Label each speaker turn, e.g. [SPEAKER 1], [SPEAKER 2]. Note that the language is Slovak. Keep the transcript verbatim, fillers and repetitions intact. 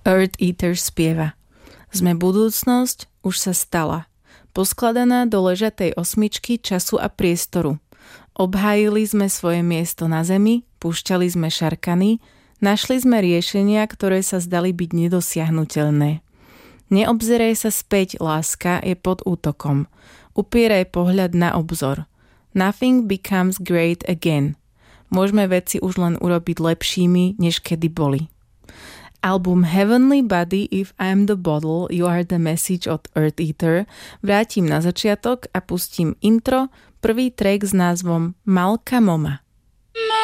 [SPEAKER 1] Earth Eater spieva. Sme budúcnosť, už sa stala. Poskladaná do ležatej osmičky času a priestoru. Obhájili sme svoje miesto na zemi, púšťali sme šarkany, našli sme riešenia, ktoré sa zdali byť nedosiahnuteľné. Neobzeraj sa späť, láska je pod útokom. Upieraj pohľad na obzor. Nothing becomes great again. Môžeme veci už len urobiť lepšími, než kedy boli. Album Heavenly Body, If I'm the Bottle, You Are the Message od Earth Eater vrátim na začiatok a pustím intro, prvý track s názvom Malka Moma.